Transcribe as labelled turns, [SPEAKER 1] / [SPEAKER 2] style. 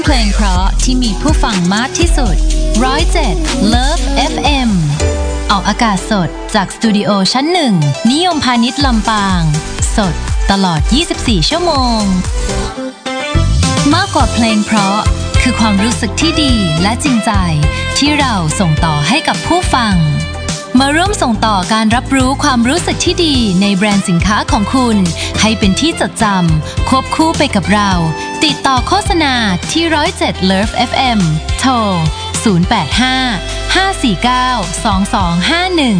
[SPEAKER 1] เพลงเพราะที่มีผู้ฟังมากที่สุด107 Love FM ออกอากาศสดจากสตูดิโอชั้น1นิยมพาณิชย์ลำปางสดตลอด24ชั่วโมงมากกว่าเพลงเพราะคือความรู้สึกที่ดีและจริงใจที่เราส่งต่อให้กับผู้ฟังมาร่วมส่งต่อการรับรู้ความรู้สึกที่ดีในแบรนด์สินค้าของคุณให้เป็นที่จดจำควบคู่ไปกับเราติดต่อโฆษณาที่107 Love FM โทร 085 549 2251